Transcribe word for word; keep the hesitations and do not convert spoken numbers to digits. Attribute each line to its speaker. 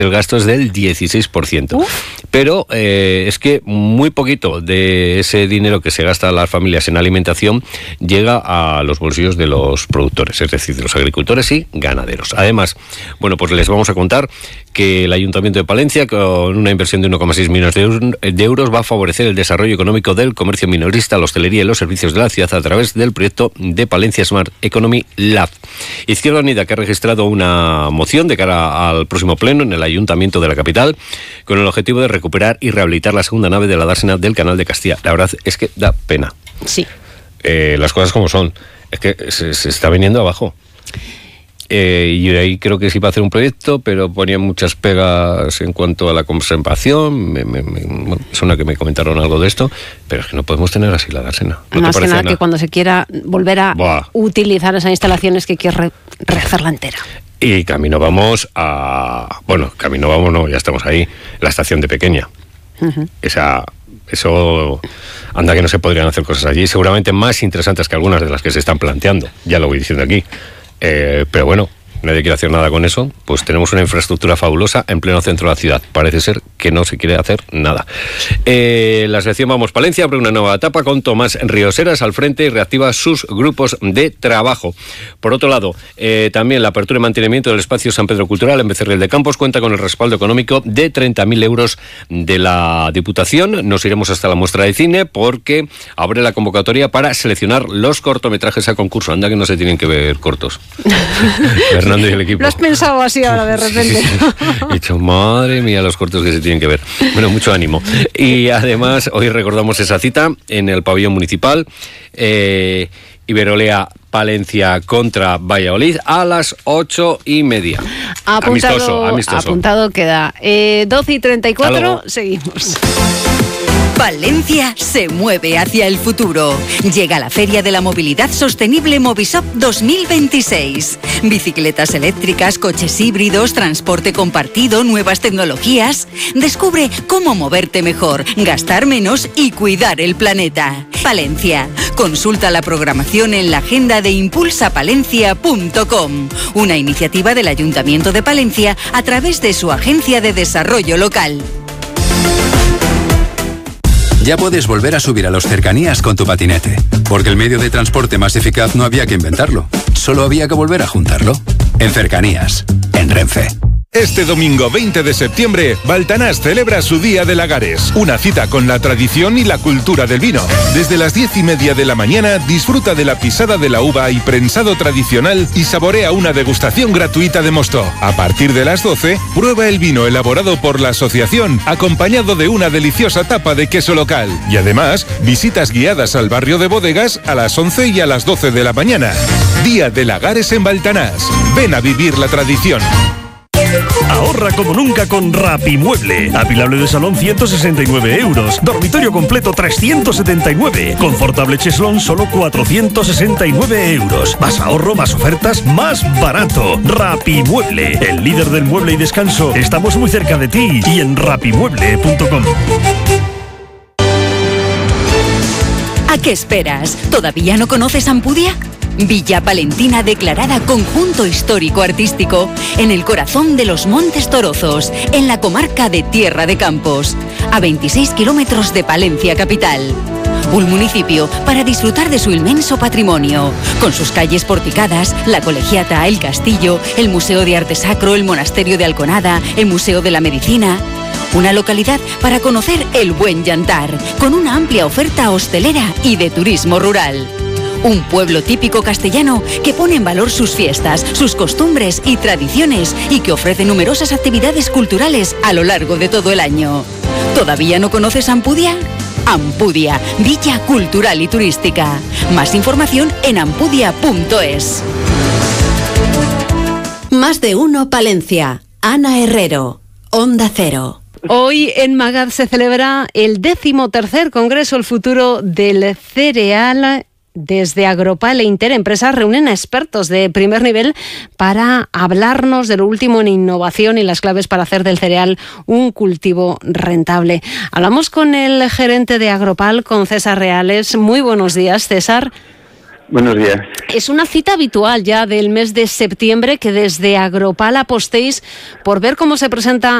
Speaker 1: el gasto es del dieciséis por ciento. Uf. Pero eh, es que muy poquito de ese dinero que se gasta a las familias en alimentación llega a los bolsillos de los productores, es decir, de los agricultores y ganaderos. Además, bueno, pues les vamos a contar que el Ayuntamiento de Palencia, con una inversión de uno coma seis millones de euros, va a favorecer el desarrollo económico del comercio minorista, la hostelería y los servicios de la ciudad a través del proyecto de Palencia Smart Economy Lab. Izquierda Unida, que ha registrado una moción de cara al próximo pleno en el Ayuntamiento de la capital, con el objetivo de recuperar y rehabilitar la segunda nave de la dársena del Canal de Castilla. La verdad es que da pena.
Speaker 2: Sí.
Speaker 1: Eh, las cosas como son. Es que se, se está viniendo abajo. Eh, y ahí creo que sí iba a hacer un proyecto, pero ponía muchas pegas en cuanto a la conservación. Me, me, me, bueno, suena que me comentaron algo de esto, pero es que no podemos tener así la dársena. ¿No
Speaker 2: Más que nada que cuando se quiera volver a Buah. utilizar esas instalaciones, que quiere re- rehacerla entera.
Speaker 1: Y camino vamos a... Bueno, camino vamos, no, ya estamos ahí. La estación de Pequeña. Uh-huh. Esa... Eso, anda que no se podrían hacer cosas allí, seguramente más interesantes que algunas de las que se están planteando, ya lo voy diciendo aquí. Eh, pero bueno, nadie quiere hacer nada con eso, pues tenemos una infraestructura fabulosa en pleno centro de la ciudad. Parece ser que no se quiere hacer nada. Eh, la selección Vamos Palencia abre una nueva etapa con Tomás Rioseras al frente y reactiva sus grupos de trabajo. Por otro lado, eh, también la apertura y mantenimiento del espacio San Pedro Cultural en Becerril de Campos cuenta con el respaldo económico de treinta mil euros de la Diputación. Nos iremos hasta la muestra de cine porque abre la convocatoria para seleccionar los cortometrajes a concurso. Anda que no se tienen que ver cortos. Fernando y el equipo.
Speaker 2: Lo has pensado así ahora de repente.
Speaker 1: Sí, sí, sí. He dicho, madre mía, los cortos que se tienen que ver. Bueno, mucho ánimo. Y además, hoy recordamos esa cita en el pabellón municipal. Eh, Iberolea Palencia contra Valladolid a las ocho y media.
Speaker 2: Apuntado,
Speaker 1: amistoso, amistoso.
Speaker 2: Apuntado queda. Eh, doce y treinta y cuatro, seguimos.
Speaker 3: Palencia se mueve hacia el futuro. Llega la Feria de la Movilidad Sostenible Movisop dos mil veintiséis. Bicicletas eléctricas, coches híbridos, transporte compartido, nuevas tecnologías. Descubre cómo moverte mejor, gastar menos y cuidar el planeta. Palencia. Consulta la programación en la agenda de impulsa palencia punto com, una iniciativa del Ayuntamiento de Palencia a través de su Agencia de Desarrollo Local.
Speaker 4: Ya puedes volver a subir a los cercanías con tu patinete, porque el medio de transporte más eficaz no había que inventarlo, solo había que volver a juntarlo. En Cercanías, en Renfe.
Speaker 5: Este domingo veinte de septiembre, Baltanás celebra su Día de Lagares, una cita con la tradición y la cultura del vino. Desde las diez y media de la mañana, disfruta de la pisada de la uva y prensado tradicional y saborea una degustación gratuita de mosto. A partir de las doce, prueba el vino elaborado por la asociación, acompañado de una deliciosa tapa de queso local. Y además, visitas guiadas al barrio de Bodegas a las once y a las doce de la mañana. Día de Lagares en Baltanás. Ven a vivir la tradición.
Speaker 6: Ahorra como nunca con Rapimueble. Apilable de salón ciento sesenta y nueve euros. Dormitorio completo trescientos setenta y nueve. Confortable cheslón solo cuatrocientos sesenta y nueve euros. Más ahorro, más ofertas, más barato. Rapimueble, el líder del mueble y descanso. Estamos muy cerca de ti y en rapimueble punto com.
Speaker 3: ¿A qué esperas? ¿Todavía no conoces Ampudia? Villa Palentina declarada Conjunto Histórico Artístico en el corazón de los Montes Torozos, en la comarca de Tierra de Campos, a veintiséis kilómetros de Palencia capital. Un municipio para disfrutar de su inmenso patrimonio, con sus calles porticadas, la Colegiata, el Castillo, el Museo de Arte Sacro, el Monasterio de Alconada, el Museo de la Medicina. Una localidad para conocer el buen yantar, con una amplia oferta hostelera y de turismo rural. Un pueblo típico castellano que pone en valor sus fiestas, sus costumbres y tradiciones y que ofrece numerosas actividades culturales a lo largo de todo el año. ¿Todavía no conoces Ampudia? Ampudia, Villa Cultural y Turística. Más información en ampudia punto es.
Speaker 7: Más de uno Palencia. Ana Herrero, Onda Cero.
Speaker 2: Hoy en Magad se celebra el decimotercer Congreso El Futuro del Cereal. Desde Agropal e Interempresas reúnen a expertos de primer nivel para hablarnos de lo último en innovación y las claves para hacer del cereal un cultivo rentable. Hablamos con el gerente de Agropal, con César Reales. Muy buenos días, César.
Speaker 8: Buenos días.
Speaker 2: Es una cita habitual ya del mes de septiembre que desde Agropal apostéis por ver cómo se presenta